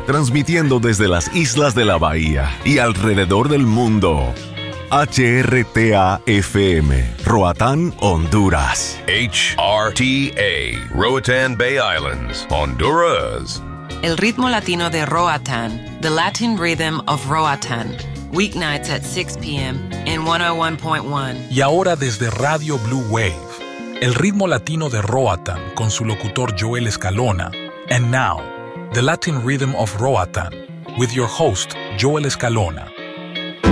transmitiendo desde las islas de la Bahía y alrededor del mundo. HRTA-FM, Roatán, Honduras. HRTA, Roatan Bay Islands, Honduras. El ritmo latino de Roatán, The Latin Rhythm of Roatán. Weeknights at 6 p.m. in 101.1. Y ahora desde Radio Blue Wave, el ritmo latino de Roatán con su locutor Joel Escalona. And now, The Latin Rhythm of Roatán, with your host Joel Escalona.